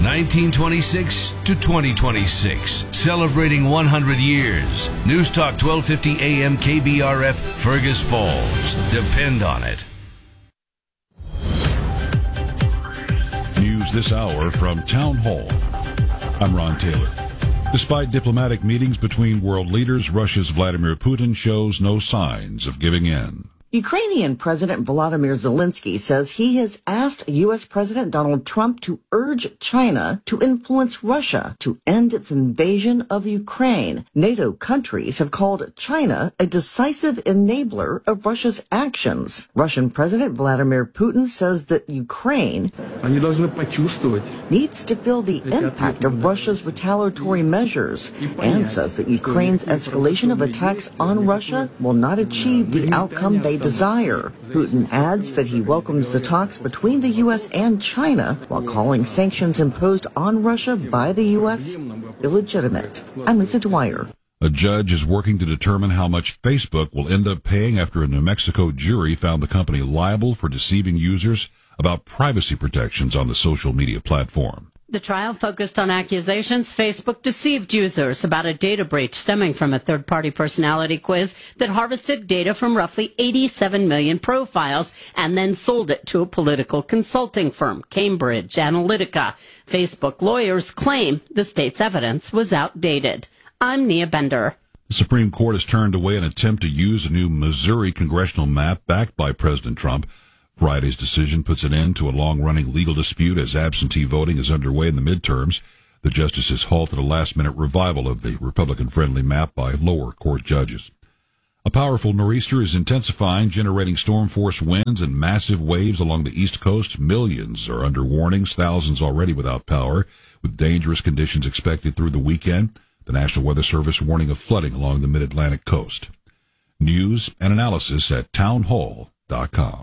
1926 to 2026, celebrating 100 years. News Talk 1250 AM KBRF, Fergus Falls. Depend on it. News this hour from Town Hall. I'm Ron Taylor. Despite diplomatic meetings between world leaders, Russia's Vladimir Putin shows no signs of giving in. Ukrainian President Volodymyr Zelensky says he has asked U.S. President Donald Trump to urge China to influence Russia to end its invasion of Ukraine. NATO countries have called China a decisive enabler of Russia's actions. Russian President Vladimir Putin says that Ukraine needs to feel the impact of Russia's retaliatory measures and says that Ukraine's escalation of attacks on Russia will not achieve the outcome they desire. Putin adds that he welcomes the talks between the U.S. and China while calling sanctions imposed on Russia by the U.S. illegitimate. I'm Lisa Dwyer. A judge is working to determine how much Facebook will end up paying after a New Mexico jury found the company liable for deceiving users about privacy protections on the social media platform. The trial focused on accusations Facebook deceived users about a data breach stemming from a third-party personality quiz that harvested data from roughly 87 million profiles and then sold it to a political consulting firm, Cambridge Analytica. Facebook lawyers claim the state's evidence was outdated. I'm Nia Bender. The Supreme Court has turned away an attempt to use a new Missouri congressional map backed by President Trump. Friday's decision puts an end to a long-running legal dispute as absentee voting is underway in the midterms. The justices halted a last-minute revival of the Republican-friendly map by lower court judges. A powerful nor'easter is intensifying, generating storm-force winds and massive waves along the East Coast. Millions are under warnings, thousands already without power, with dangerous conditions expected through the weekend. The National Weather Service warning of flooding along the mid-Atlantic coast. News and analysis at townhall.com.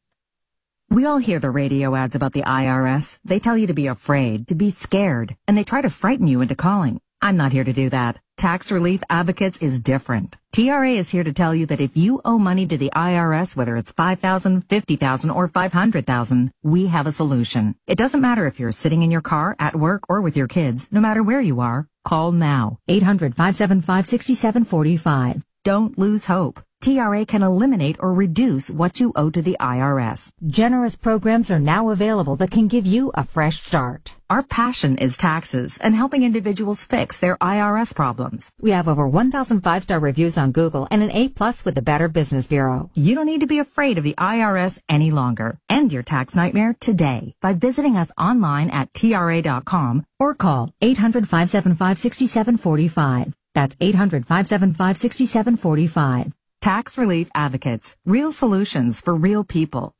We all hear the radio ads about the IRS. They tell you to be afraid, to be scared, and they try to frighten you into calling. I'm not here to do that. Tax Relief Advocates is different. TRA is here to tell you that if you owe money to the IRS, whether it's $5,000, $50,000, or $500,000, we have a solution. It doesn't matter if you're sitting in your car, at work, or with your kids. No matter where you are, call now. 800-575-6745. Don't lose hope. TRA can eliminate or reduce what you owe to the IRS. Generous programs are now available that can give you a fresh start. Our passion is taxes and helping individuals fix their IRS problems. We have over 1,000 five-star reviews on Google and an A+ with the Better Business Bureau. You don't need to be afraid of the IRS any longer. End your tax nightmare today by visiting us online at TRA.com or call 800-575-6745. That's 800-575-6745. Tax Relief Advocates. Real solutions for real people.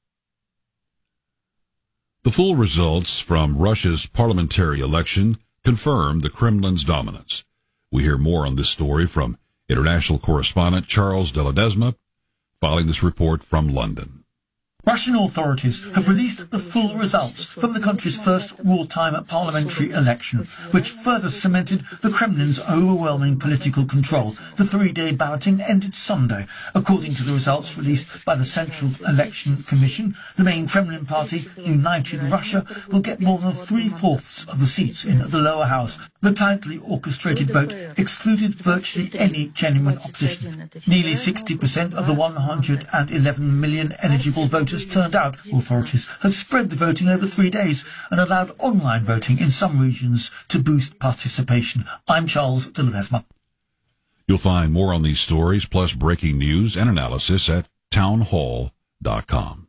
The full results from Russia's parliamentary election confirm the Kremlin's dominance. We hear more on this story from international correspondent Charles de Ledesma, following this report from London. Russian authorities have released the full results from the country's first wartime parliamentary election, which further cemented the Kremlin's overwhelming political control. The three-day balloting ended Sunday. According to the results released by the Central Election Commission, the main Kremlin party, United Russia, will get more than 3/4 of the seats in the lower house. The tightly orchestrated vote excluded virtually any genuine opposition. Nearly 60% of the 111 million eligible voters turned out. Authorities have spread the voting over 3 days and allowed online voting in some regions to boost participation. I'm Charles de Ledesma. You'll find more on these stories, plus breaking news and analysis at townhall.com.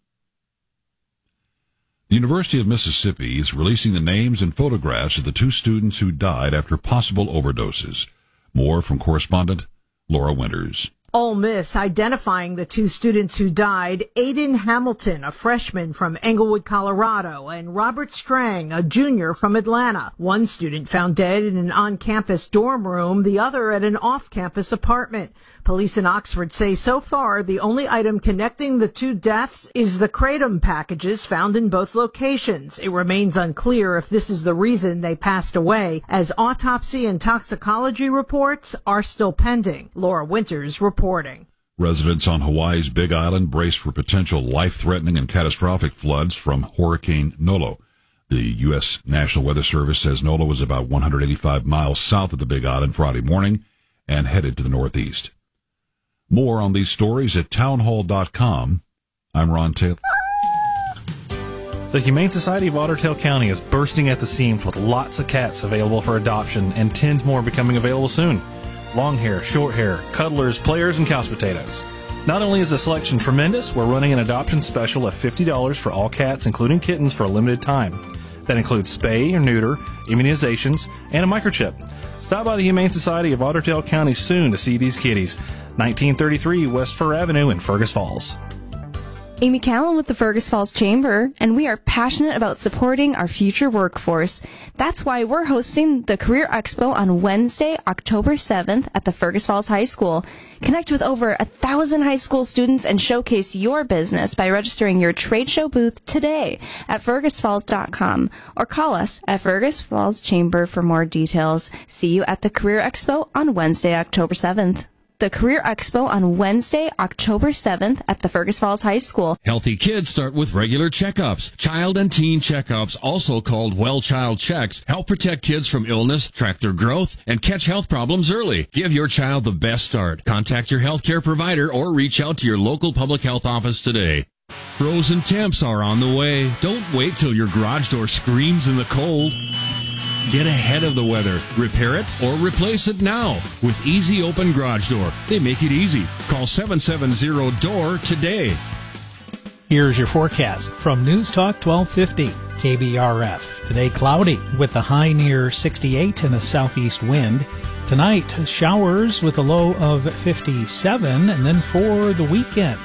The University of Mississippi is releasing the names and photographs of the 2 students who died after possible overdoses. More from correspondent Laura Winters. Ole Miss identifying the 2 students who died, Aiden Hamilton, a freshman from Englewood, Colorado, and Robert Strang, a junior from Atlanta. One student found dead in an on-campus dorm room, the other at an off-campus apartment. Police in Oxford say so far the only item connecting the 2 deaths is the kratom packages found in both locations. It remains unclear if this is the reason they passed away, as autopsy and toxicology reports are still pending. Laura Winters reporting. Residents on Hawaii's Big Island brace for potential life-threatening and catastrophic floods from Hurricane Nolo. The U.S. National Weather Service says NOLA was about 185 miles south of the Big Island Friday morning and headed to the northeast. More on these stories at townhall.com. I'm Ron Taylor. The Humane Society of Otter Tail County is bursting at the seams with lots of cats available for adoption and tens more becoming available soon. Long hair, short hair, cuddlers, players, and couch potatoes. Not only is the selection tremendous, we're running an adoption special of $50 for all cats, including kittens, for a limited time. That includes spay or neuter, immunizations, and a microchip. Stop by the Humane Society of Otter Tail County soon to see these kitties. 1933 West Fur Avenue in Fergus Falls. Amy Callan with the Fergus Falls Chamber, and we are passionate about supporting our future workforce. That's why we're hosting the Career Expo on Wednesday, October 7th at the Fergus Falls High School. Connect with over 1,000 high school students and showcase your business by registering your trade show booth today at fergusfalls.com or call us at Fergus Falls Chamber for more details. See you at the Career Expo on Wednesday, October 7th. The Career Expo on Wednesday, October 7th at the Fergus Falls High School. Healthy kids start with regular checkups. Child and teen checkups, also called Well Child Checks, help protect kids from illness, track their growth, and catch health problems early. Give your child the best start. Contact your healthcare provider or reach out to your local public health office today. Frozen temps are on the way. Don't wait till your garage door screams in the cold. Get ahead of the weather. Repair it or replace it now with Easy Open Garage Door. They make it easy. Call 770-DOOR today. Here's your forecast from News Talk 1250 KBRF. Today cloudy with a high near 68 and a southeast wind. Tonight showers with a low of 57, and then for the weekend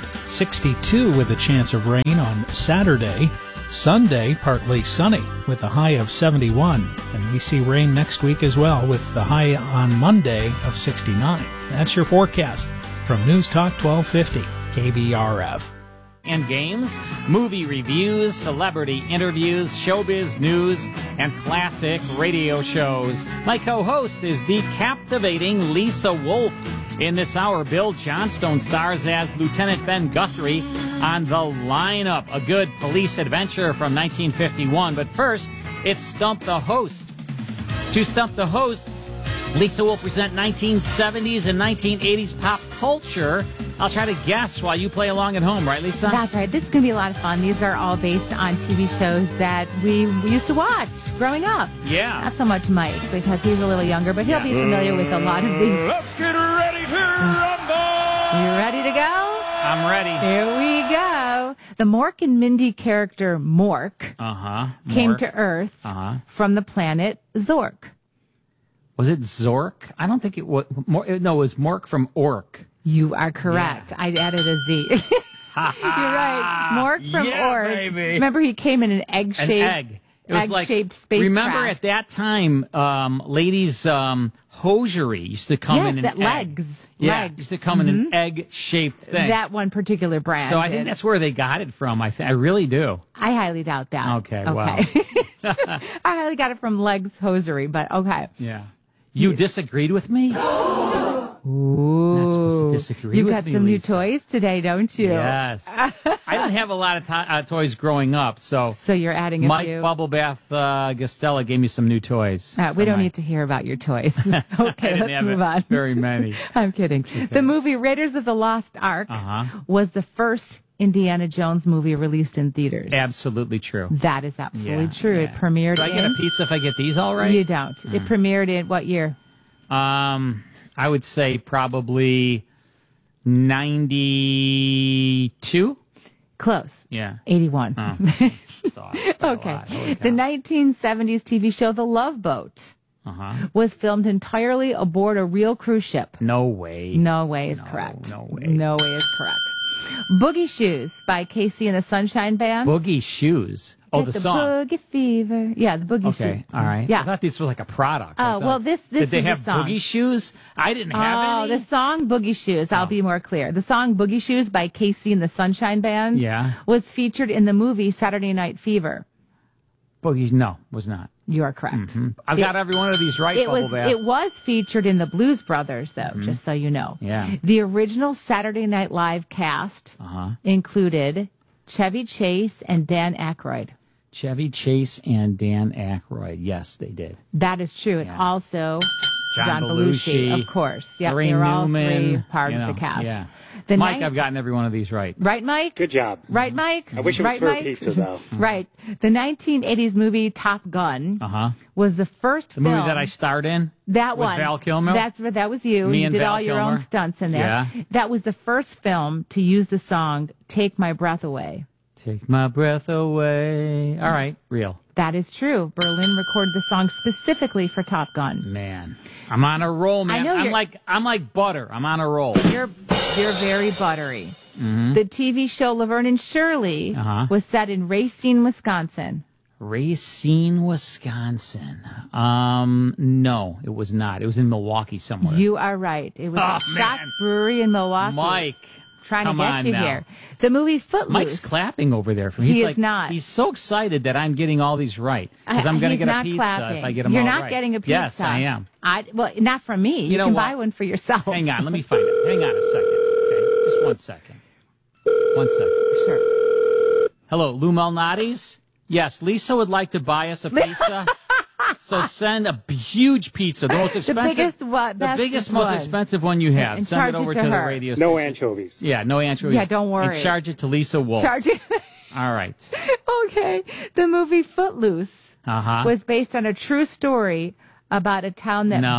62 with a chance of rain on Saturday. Sunday, partly sunny with a high of 71. And we see rain next week as well with the high on Monday of 69. That's your forecast from News Talk 1250 KBRF. And games, movie reviews, celebrity interviews, showbiz news, and classic radio shows. My co-host is the captivating Lisa Wolf. In this hour, Bill Johnstone stars as Lieutenant Ben Guthrie on The Lineup, a good police adventure from 1951. But first, it's Stump the Host. To Stump the Host, Lisa will present 1970s and 1980s pop culture. I'll try to guess while you play along at home, right, Lisa? That's right. This is going to be a lot of fun. These are all based on TV shows that we used to watch growing up. Yeah. Not so much Mike, because he's a little younger, but he'll be familiar with a lot of these. Let's get ready to rumble! You ready to go? I'm ready. Here we go. The Mork and Mindy character Mork came to Earth from the planet Zork. Was it Zork? I don't think it was. No, it was Mork from Ork. You are correct. Yeah. I added a Z. You're right. Mork from Ork. Baby. Remember, he came in an egg-shaped, egg. It was egg-shaped spacecraft. Remember at that time, ladies' hosiery used to come in an egg. Legs. Yeah, legs. used to come in an egg-shaped thing. That one particular brand. So I think that's where they got it from. I really do. I highly doubt that. Okay. Wow. I highly got it from Legs hosiery, but okay. Yeah. You disagreed with me? Ooh. Not supposed to disagree with me, You got some new toys today, don't you? Yes. I didn't have a lot of toys growing up, so you're adding a Mike few. Bubble Bath Gastella gave me some new toys. We don't need to hear about your toys. Okay, let's move on. Very many. I'm kidding. Okay. The movie Raiders of the Lost Ark was the first Indiana Jones movie released in theaters. Absolutely true. That is absolutely true. It premiered Do I get a pizza if I get these all right? You don't. It premiered in what year? I would say probably 92. Close. Yeah. 81. Okay. The 1970s TV show The Love Boat was filmed entirely aboard a real cruise ship. No way. No way is correct. No way. No way is correct. Boogie Shoes by Casey and the Sunshine Band. Boogie Shoes. Oh, the song. Boogie Fever. Yeah, the Boogie Shoes. Okay, all right. Yeah. I thought these were like a product. Oh, well, this Did they is have a song. Boogie Shoes? I didn't have any. The song Boogie Shoes, I'll be more clear. The song Boogie Shoes by Casey and the Sunshine Band was featured in the movie Saturday Night Fever. Boogie, no, was not. You are correct. Mm-hmm. I've got every one of these right, Bubble Bath. It was featured in the Blues Brothers, though, just so you know. Yeah. The original Saturday Night Live cast included Chevy Chase and Dan Aykroyd. Chevy Chase and Dan Aykroyd. Yes, they did. That is true. And also John Belushi, of course. Yep, Lorraine they're all Newman, three part of the cast. Yeah. Mike, I've gotten every one of these right. Right, Mike? Good job. Right, Mike? I wish it was right, for Mike? a pizza, though. Right. The 1980s movie Top Gun was the first The movie that I starred in? That with one. Val Kilmer? That was you. Me You and did Val all your own Kilmer? stunts in there. Yeah. That was the first film to use the song Take My Breath Away. Take my breath away. All right, real. That is true. Berlin recorded the song specifically for Top Gun. Man, I'm on a roll, man. I know I'm like butter. I'm on a roll. You're very buttery. Mm-hmm. The TV show Laverne and Shirley was set in Racine, Wisconsin. Racine, Wisconsin. No, it was not. It was in Milwaukee somewhere. You are right. It was at Scotts Brewery in Milwaukee. Mike, trying come to get on you now. here. The movie Footloose. Mike's clapping over there. He is not. He's so excited that I'm getting all these right because I'm going to He's get a not pizza clapping. if I get them You're all not right. getting a pizza. Yes, I am. Well, not from me. You know can what? buy one for yourself. Hang on, let me find it. Hang on a second. Okay, just 1 second. 1 second. Sure. Hello, Lou Malnati's? Yes, Lisa would like to buy us a pizza. So send a huge pizza, the most expensive, the biggest, most expensive one you have. And send charge it over it to to the her. radio station. No anchovies. Yeah, no anchovies. Yeah, don't worry. And charge it to Lisa Wolf. Charge it. All right. Okay. The movie Footloose was based on a true story about a town that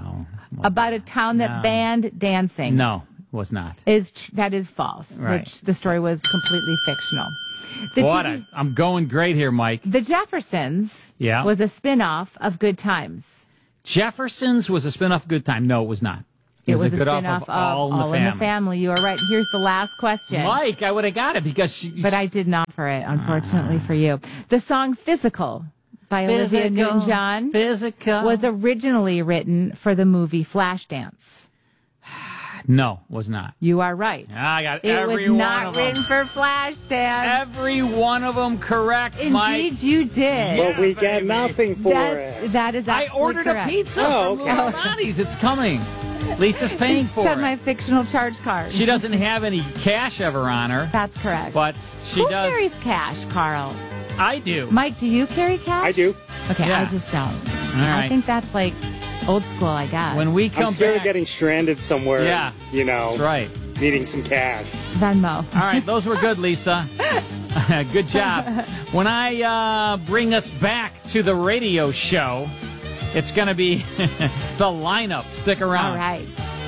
banned dancing. No, it was not. That is false. Right. Which the story was completely fictional. I'm going great here, Mike. The Jeffersons was a spin-off of Good Times. Jeffersons was a spin-off of Good Time. No, it was not. It was a good spin-off of All in the Family. You are right. Here's the last question. Mike, I would have got it because But I did not for it, unfortunately for you. The song Physical by Olivia Newton-John was originally written for the movie Flashdance. No, was not. You are right. I got it every was one of not them. written for Flashdance. Every one of them correct, Mike. Indeed, you did. But we get nothing for it. That is I absolutely ordered correct. a pizza from Lunati's. It's coming. Lisa's paying for It's on it. my fictional charge card. She doesn't have any cash ever on her. That's correct. But she Who does. carries cash, Carl? I do. Mike, do you carry cash? I do. Okay, Yeah. I just don't. right. I think that's like old school, I guess. When we come I'm scared back, of getting stranded somewhere. Yeah. You know. that's right. Needing some cash. Venmo. All right, those were good, Lisa. Good job. When I bring us back to the radio show, it's going to be the lineup. Stick around. All right.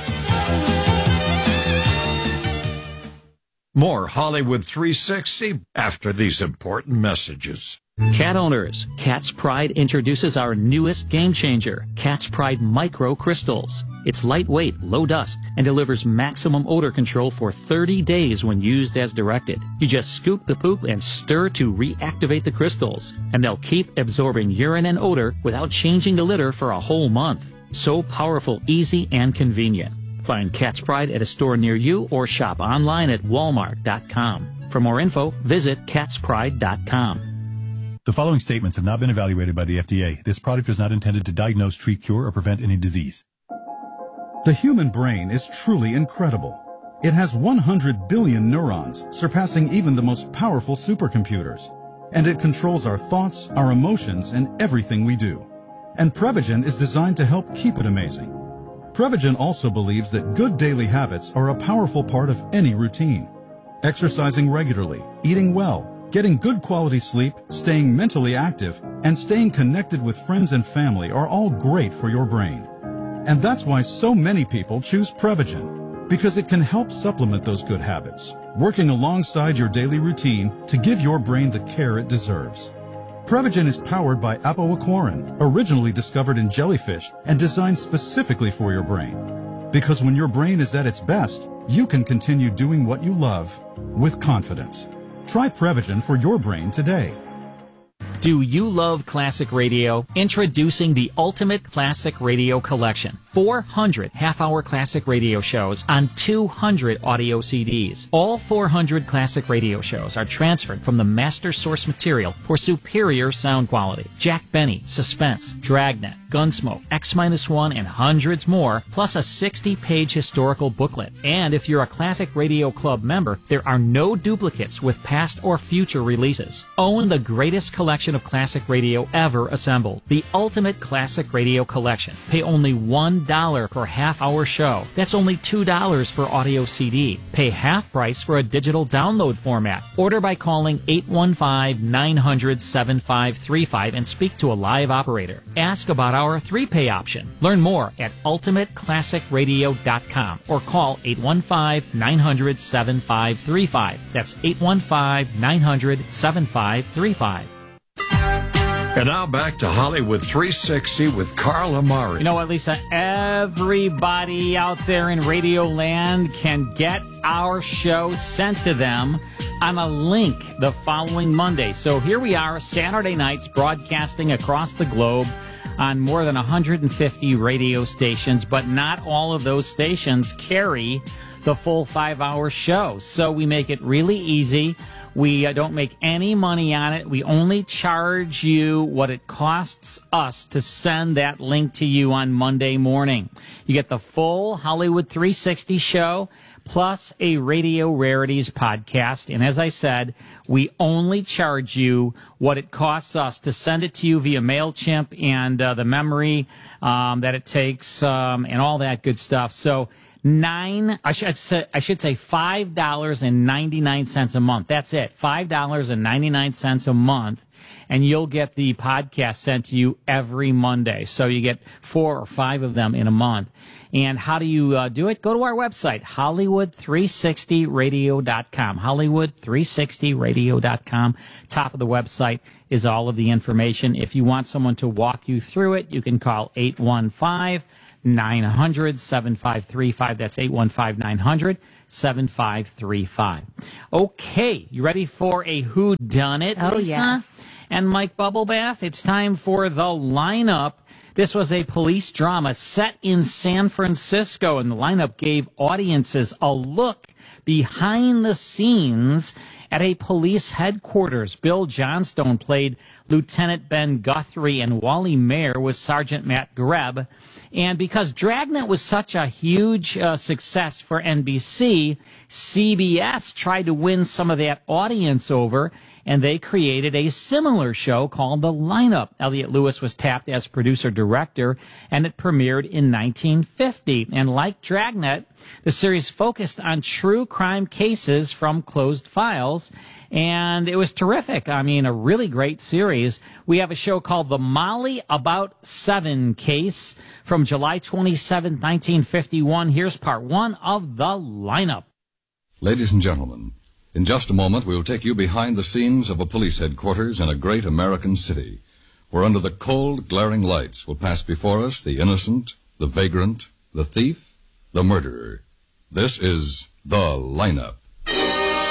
More Hollywood 360 after these important messages. Cat owners, Cat's Pride introduces our newest game changer, Cat's Pride Micro Crystals. It's lightweight, low dust, and delivers maximum odor control for 30 days when used as directed. You just scoop the poop and stir to reactivate the crystals, and they'll keep absorbing urine and odor without changing the litter for a whole month. So powerful, easy, and convenient. Find Cat's Pride at a store near you or shop online at walmart.com. For more info, visit catspride.com. The following statements have not been evaluated by the FDA. This product is not intended to diagnose, treat, cure, or prevent any disease. The human brain is truly incredible. It has 100 billion neurons, surpassing even the most powerful supercomputers. And it controls our thoughts, our emotions, and everything we do. And Prevagen is designed to help keep it amazing. Prevagen also believes that good daily habits are a powerful part of any routine. Exercising regularly, eating well, getting good quality sleep, staying mentally active, and staying connected with friends and family are all great for your brain. And that's why so many people choose Prevagen, because it can help supplement those good habits, working alongside your daily routine to give your brain the care it deserves. Prevagen is powered by apoaquarin, originally discovered in jellyfish and designed specifically for your brain. Because when your brain is at its best, you can continue doing what you love with confidence. Try Prevagen for your brain today. Do you love classic radio? Introducing the Ultimate Classic Radio Collection. 400 half-hour classic radio shows on 200 audio CDs. All 400 classic radio shows are transferred from the master source material for superior sound quality. Jack Benny, Suspense, Dragnet, Gunsmoke, X-1, and hundreds more, plus a 60-page historical booklet. And if you're a Classic Radio Club member, there are no duplicates with past or future releases. Own the greatest collection of classic radio ever assembled. The Ultimate Classic Radio Collection. Pay only $1 per half-hour show. That's only $2 per audio CD. Pay half price for a digital download format. Order by calling 815-900-7535 and speak to a live operator. Ask about our 3-pay option. Learn more at ultimateclassicradio.com or call 815-900-7535. That's 815-900-7535. And now back to Hollywood 360 with Carl Amari. You know what, Lisa? Everybody out there in Radio Land can get our show sent to them on a link the following Monday. So here we are, Saturday nights, broadcasting across the globe on more than 150 radio stations, but not all of those stations carry the full 5-hour show. So we make it really easy. We don't make any money on it. We only charge you what it costs us to send that link to you on Monday morning. You get the full Hollywood 360 show plus a Radio Rarities podcast. And as I said, we only charge you what it costs us to send it to you via MailChimp and the memory that it takes and all that good stuff. So I should say $5.99 a month. That's it. $5.99 a month. And you'll get the podcast sent to you every Monday. So you get 4 or 5 of them in a month. And how do you do it? Go to our website, Hollywood360radio.com. Hollywood360radio.com. Top of the website is all of the information. If you want someone to walk you through it, you can call 815-900-7535. That's 815-900-7535. Okay, you ready for a whodunit, Lisa? Oh, yes. And Mike Bubblebath? It's time for the lineup. This was a police drama set in San Francisco, and the lineup gave audiences a look behind the scenes at a police headquarters. Bill Johnstone played Lieutenant Ben Guthrie, and Wally Mayer was Sergeant Matt Greb. And because Dragnet was such a huge success for NBC, CBS tried to win some of that audience over, and they created a similar show called The Lineup. Elliot Lewis was tapped as producer-director, and it premiered in 1950. And like Dragnet, the series focused on true crime cases from closed files, and it was terrific. I mean, a really great series. We have a show called The Molly About 7 Case from July 27, 1951. Here's part 1 of The Lineup. Ladies and gentlemen, in just a moment, we'll take you behind the scenes of a police headquarters in a great American city, where under the cold, glaring lights will pass before us the innocent, the vagrant, the thief, the murderer. This is The Lineup.